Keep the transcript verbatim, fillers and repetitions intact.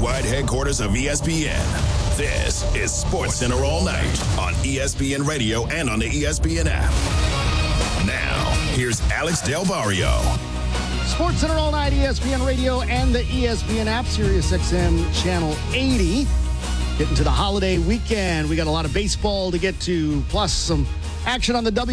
worldwide headquarters of E S P N. This is Sports Center All Night on E S P N Radio and on the E S P N app. Now, here's Alex Del Barrio. Sports Center All Night, E S P N Radio and the E S P N app, Sirius X M Channel eighty. Getting to the holiday weekend. We got a lot of baseball to get to, plus some action on the W.